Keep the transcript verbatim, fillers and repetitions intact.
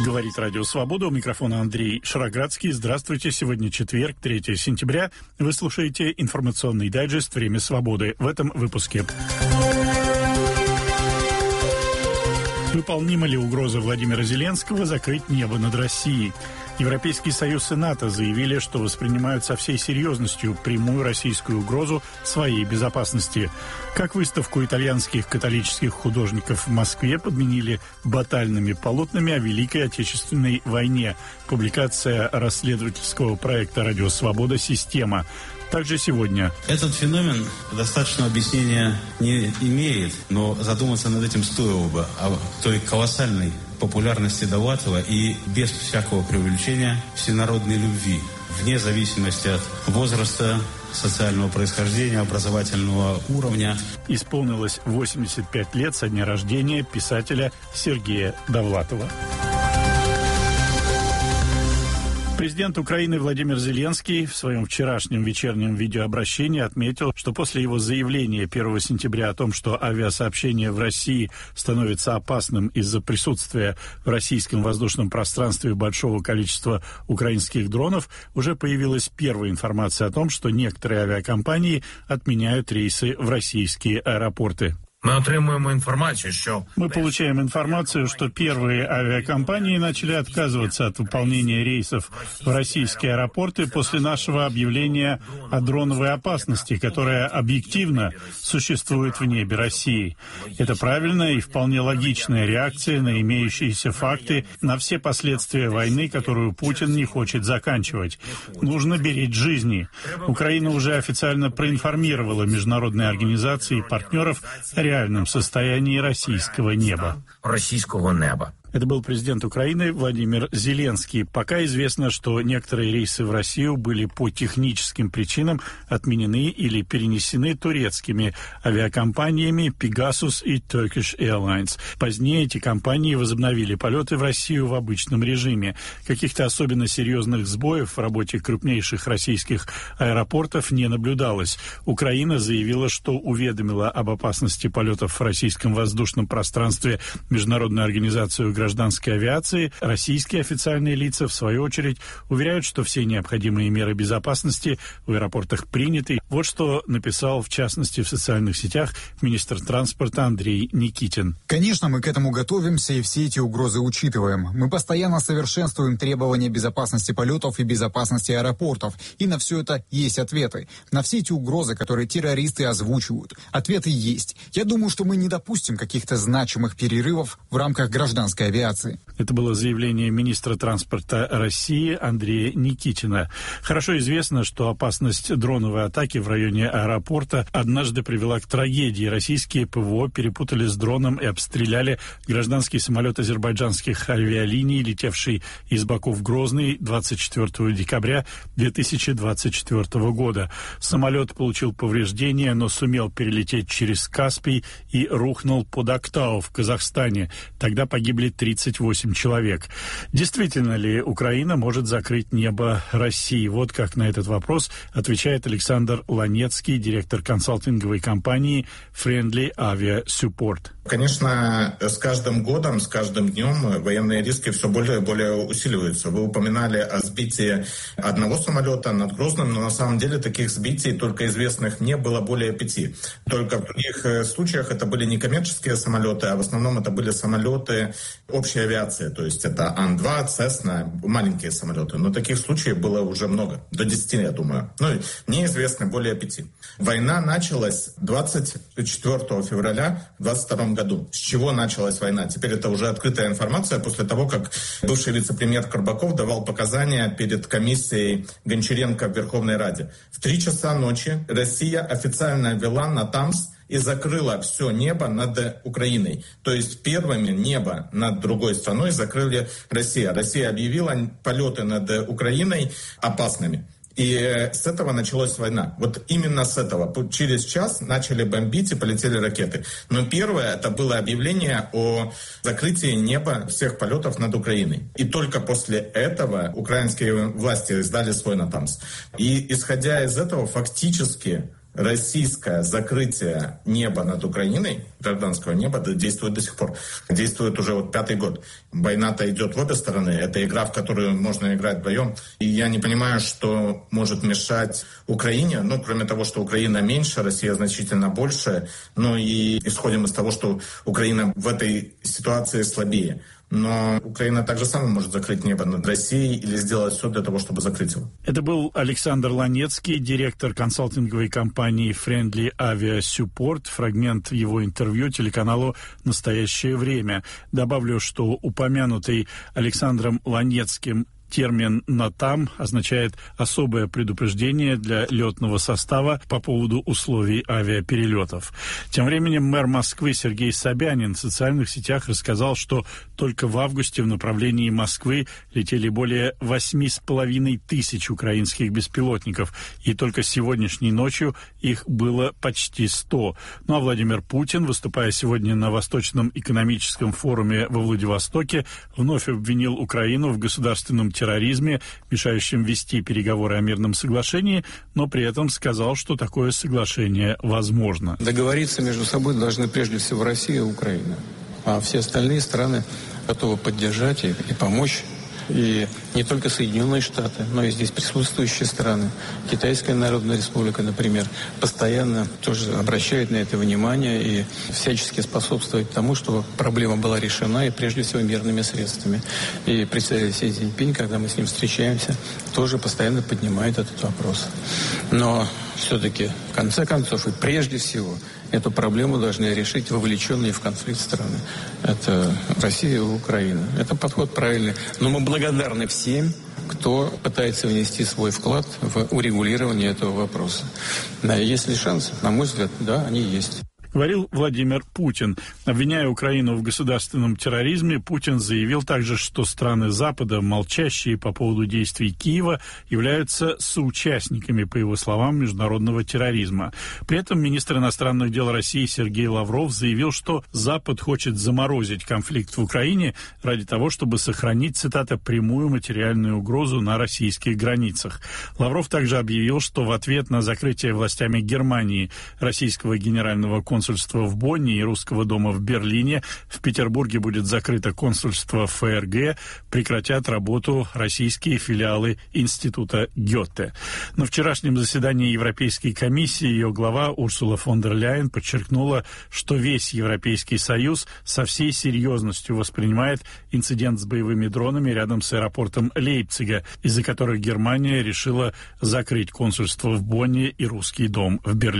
Говорит Радио Свобода. У микрофона Андрей Шароградский. Здравствуйте. Сегодня четверг, третьего сентября. Вы слушаете информационный дайджест «Время свободы». В этом выпуске. Выполнима ли угроза Владимира Зеленского закрыть небо над Россией? Европейский Союз и НАТО заявили, что воспринимают со всей серьезностью прямую российскую угрозу своей безопасности. Как выставку итальянских католических художников в Москве подменили батальными полотнами о Великой Отечественной войне. Публикация расследовательского проекта «Радио Свобода. Система». Также сегодня. Этот феномен достаточно объяснения не имеет, но задуматься над этим стоило бы о той колоссальной популярности Довлатова и без всякого преувеличения всенародной любви, вне зависимости от возраста, социального происхождения, образовательного уровня. Исполнилось восемьдесят пять лет со дня рождения писателя Сергея Довлатова. Президент Украины Владимир Зеленский в своем вчерашнем вечернем видеообращении отметил, что после его заявления первого сентября о том, что авиасообщение в России становится опасным из-за присутствия в российском воздушном пространстве большого количества украинских дронов, уже появилась первая информация о том, что некоторые авиакомпании отменяют рейсы в российские аэропорты. Мы отримуємо інформацію, що... Мы получаем информацию, что первые авиакомпании начали отказываться от выполнения рейсов в российские аэропорты после нашего объявления о дроновой опасности, которая объективно существует в небе России. Это правильная и вполне логичная реакция на имеющиеся факты, на все последствия войны, которую Путин не хочет заканчивать. Нужно беречь жизни. Украина уже официально проинформировала международные организации и партнеров о реальном состоянии российского неба. Российского неба. Это был президент Украины Владимир Зеленский. Пока известно, что некоторые рейсы в Россию были по техническим причинам отменены или перенесены турецкими авиакомпаниями Pegasus и Turkish Airlines. Позднее эти компании возобновили полеты в Россию в обычном режиме. Каких-то особенно серьезных сбоев в работе крупнейших российских аэропортов не наблюдалось. Украина заявила, что уведомила об опасности полетов в российском воздушном пространстве Международную организацию гражданской авиации. Российские официальные лица, в свою очередь, уверяют, что все необходимые меры безопасности в аэропортах приняты. Вот что написал, в частности, в социальных сетях министр транспорта Андрей Никитин. Конечно, мы к этому готовимся и все эти угрозы учитываем. Мы постоянно совершенствуем требования безопасности полетов и безопасности аэропортов. И на все это есть ответы. На все эти угрозы, которые террористы озвучивают. Ответы есть. Я думаю, что мы не допустим каких-то значимых перерывов в рамках гражданской авиации. Авиации. Это было заявление министра транспорта России Андрея Никитина. Хорошо известно, что опасность дроновой атаки в районе аэропорта однажды привела к трагедии. Российские ПВО перепутали с дроном и обстреляли гражданский самолет азербайджанских авиалиний, летевший из Баку в Грозный двадцать четвёртого декабря две тысячи двадцать четвёртого года. Самолет получил повреждения, но сумел перелететь через Каспий и рухнул под Актау в Казахстане. Тогда погибли тридцать восемь человек. Действительно ли Украина может закрыть небо России? Вот как на этот вопрос отвечает Александр Ланецкий, директор консалтинговой компании Friendly Avia Support. Конечно, с каждым годом, с каждым днем военные риски все более и более усиливаются. Вы упоминали о сбитии одного самолета над Грозным, но на самом деле таких сбитий, только известных мне, было более пяти. Только в других случаях это были не коммерческие самолеты, а в основном это были самолеты общей авиации. То есть это Ан два, Цесна, маленькие самолеты. Но таких случаев было уже много. До десяти, я думаю. Ну, неизвестно более пяти. Война началась двадцать четвёртого февраля двадцать втором году. С чего началась война? Теперь это уже открытая информация после того, как бывший вице-премьер Карбаков давал показания перед комиссией Гончаренко в Верховной Раде. В три часа ночи Россия официально ввела Натамс и закрыла все небо над Украиной. То есть первыми небо над другой страной закрыли Россия. Россия объявила полеты над Украиной опасными. И с этого началась война. Вот именно с этого. Через час начали бомбить и полетели ракеты. Но первое, это было объявление о закрытии неба всех полетов над Украиной. И только после этого украинские власти сдали свой Натамс. И исходя из этого, фактически российское закрытие неба над Украиной, гражданского неба, действует до сих пор. Действует уже вот пятый год. Война-то идет в обе стороны. Это игра, в которую можно играть вдвоем. И я не понимаю, что может мешать Украине. Ну, кроме того, что Украина меньше, Россия значительно больше. Ну и исходим из того, что Украина в этой ситуации слабее. Но Украина так же само может закрыть небо над Россией или сделать все для того, чтобы закрыть его. Это был Александр Ланецкий, директор консалтинговой компании Friendly Avia Support. Фрагмент его интервью телеканалу «Настоящее время». Добавлю, что упомянутый Александром Ланецким термин «НАТАМ» означает особое предупреждение для летного состава по поводу условий авиаперелетов. Тем временем мэр Москвы Сергей Собянин в социальных сетях рассказал, что только в августе в направлении Москвы летели более восемь с половиной тысяч украинских беспилотников, и только сегодняшней ночью их было почти сто. Ну а Владимир Путин, выступая сегодня на Восточном экономическом форуме во Владивостоке, вновь обвинил Украину в государственном терроризме, терроризме, мешающем вести переговоры о мирном соглашении, но при этом сказал, что такое соглашение возможно. Договориться между собой должны прежде всего Россия и Украина, а все остальные страны готовы поддержать и, и помочь. И не только Соединенные Штаты, но и здесь присутствующие страны. Китайская Народная Республика, например, постоянно тоже обращает на это внимание и всячески способствует тому, чтобы проблема была решена, и прежде всего мирными средствами. И представитель Си Цзиньпинь, когда мы с ним встречаемся, тоже постоянно поднимает этот вопрос. Но все-таки, в конце концов, и прежде всего, эту проблему должны решить вовлеченные в конфликт страны. Это Россия и Украина. Это подход правильный. Но мы благодарны всем, кто пытается внести свой вклад в урегулирование этого вопроса. Да, есть ли шансы? На мой взгляд, да, они есть. Говорил Владимир Путин. Обвиняя Украину в государственном терроризме, Путин заявил также, что страны Запада, молчащие по поводу действий Киева, являются соучастниками, по его словам, международного терроризма. При этом министр иностранных дел России Сергей Лавров заявил, что Запад хочет заморозить конфликт в Украине ради того, чтобы сохранить, цитата, прямую материальную угрозу на российских границах. Лавров также объявил, что в ответ на закрытие властями Германии российского генерального консульства консульства в Бонне и Русского дома в Берлине, в Петербурге будет закрыто консульство ФРГ, прекратят работу российские филиалы Института Гёте. На вчерашнем заседании Европейской комиссии ее глава Урсула фон дер Ляйен подчеркнула, что весь Европейский Союз со всей серьезностью воспринимает инцидент с боевыми дронами рядом с аэропортом Лейпцига, из-за которых Германия решила закрыть консульство в Бонне и Русский дом в Берлине.